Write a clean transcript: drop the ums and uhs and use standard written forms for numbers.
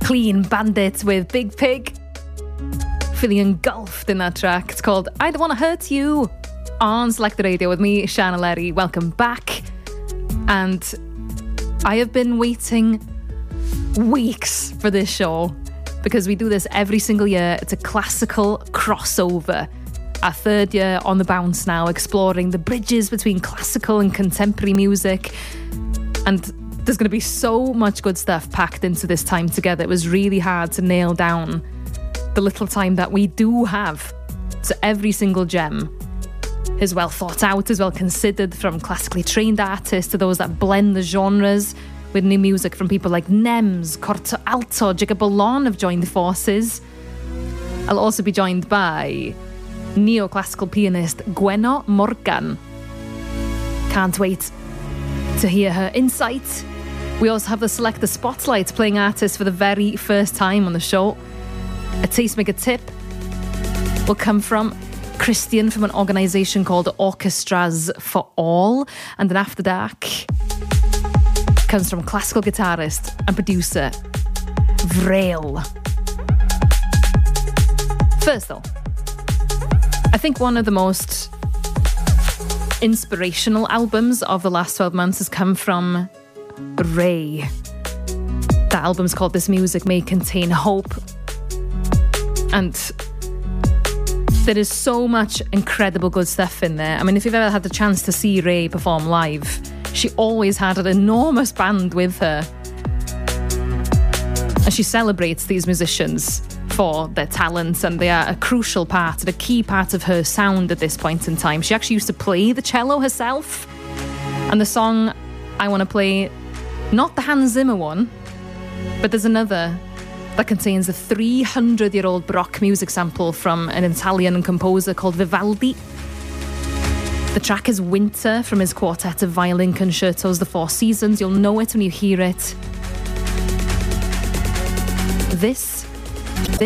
Clean Bandit with Big Pig. Feeling engulfed in that track. It's called I Don't Want to Hurt You on Select the Radio with me, Shanna Lerry. Welcome back. And I have been waiting weeks for this show because we do this every single year. It's a classical crossover. Our third year on the bounce now, exploring the bridges between classical and contemporary music. And there's going to be so much good stuff packed into this time together. It was really hard to nail down the little time that we do have. So every single gem is well thought out, is well considered, from classically trained artists to those that blend the genres with new music from people like Nems, Corto Alto, Jacob Bolon have joined the forces. I'll also be joined by neoclassical pianist Gwenno Morgan. Can't wait to hear her insight. We also have the Selector Spotlight, playing artists for the very first time on the show. A tastemaker tip will come from Christian from an organisation called Orchestras for All. And then After Dark comes from classical guitarist and producer Vrail. First though, I think one of the most inspirational albums of the last 12 months has come from Ray. The album's called This Music May Contain Hope. And there is so much incredible good stuff in there. I mean, if you've ever had the chance to see Ray perform live, she always had an enormous band with her. And she celebrates these musicians for their talents, and they are a crucial part and a key part of her sound at this point in time. She actually used to play the cello herself. And the song I want to play, not the Hans Zimmer one, but there's another that contains a 300-year-old Baroque music sample from an Italian composer called Vivaldi. The track is Winter from his quartet of violin concertos, The Four Seasons. You'll know it when you hear it. This